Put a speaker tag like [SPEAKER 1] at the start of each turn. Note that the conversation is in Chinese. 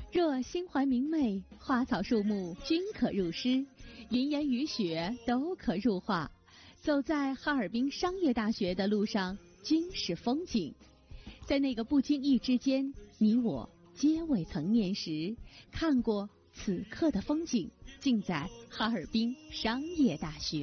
[SPEAKER 1] 若心怀明媚，花草树木均可入诗，云烟雨雪都可入画。走在哈尔滨商业大学的路上，均是风景。在那个不经意之间，你我皆未曾面时，看过此刻的风景，尽在哈尔滨商业大学。